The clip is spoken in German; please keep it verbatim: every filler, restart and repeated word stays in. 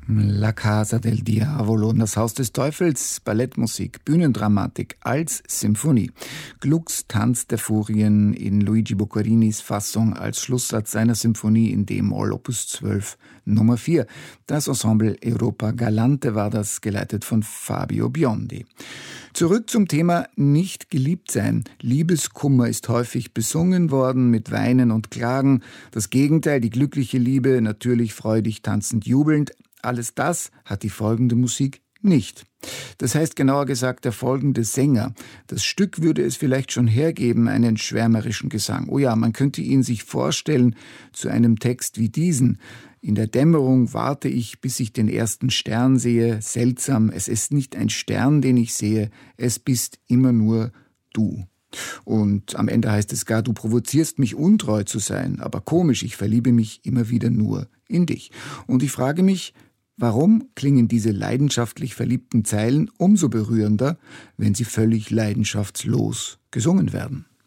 La Casa del Diavolo, das Haus des Teufels, Ballettmusik, Bühnendramatik als Symphonie. Glucks Tanz der Furien in Luigi Boccarinis Fassung als Schlusssatz seiner Symphonie in D-Moll Opus zwölf Nummer vier. Das Ensemble Europa Galante war das, geleitet von Fabio Biondi. Zurück zum Thema nicht geliebt sein. Liebeskummer ist häufig besungen worden mit Weinen und Klagen. Das Gegenteil, die glückliche Liebe, natürlich freudig, tanzend, jubelnd. Alles das hat die folgende Musik nicht. Das heißt genauer gesagt der folgende Sänger. Das Stück würde es vielleicht schon hergeben, einen schwärmerischen Gesang. Oh ja, man könnte ihn sich vorstellen zu einem Text wie diesen. In der Dämmerung warte ich, bis ich den ersten Stern sehe. Seltsam, es ist nicht ein Stern, den ich sehe, es bist immer nur du. Und am Ende heißt es gar, du provozierst mich untreu zu sein, aber komisch, ich verliebe mich immer wieder nur in dich. Und ich frage mich, warum klingen diese leidenschaftlich verliebten Zeilen umso berührender, wenn sie völlig leidenschaftslos gesungen werden?